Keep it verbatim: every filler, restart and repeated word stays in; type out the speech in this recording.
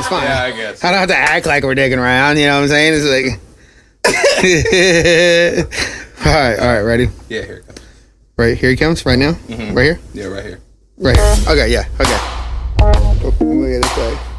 It's fine. Yeah, I guess. I don't have to act like we're digging around. You know what I'm saying? It's like. all right, all right, ready? Yeah, here it comes. Right here he comes. Right now. Mm-hmm. Right here. Yeah, right here. Right here. Okay, yeah. Okay. Oh, look at this guy.